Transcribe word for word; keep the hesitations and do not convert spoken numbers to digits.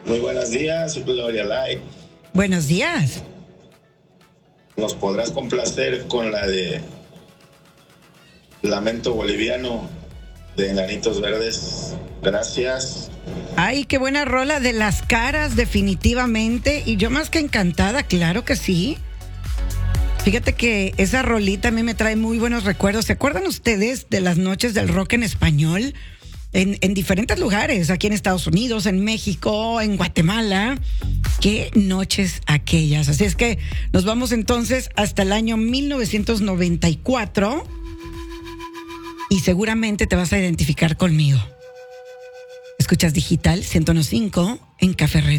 Muy buenos días, Gloria Light. Buenos días. ¿Nos podrás complacer con la de Lamento Boliviano de Enanitos Verdes? Gracias. Ay, qué buena rola de Las Caras, definitivamente. Y yo más que encantada, claro que sí. Fíjate que esa rolita a mí me trae muy buenos recuerdos. ¿Se acuerdan ustedes de las noches del rock en español? En, en diferentes lugares, aquí en Estados Unidos, en México, en Guatemala. Qué noches aquellas. Así es que nos vamos entonces hasta el año mil novecientos noventa y cuatro y seguramente te vas a identificar conmigo. Escuchas Digital ciento uno punto cinco en Café Red.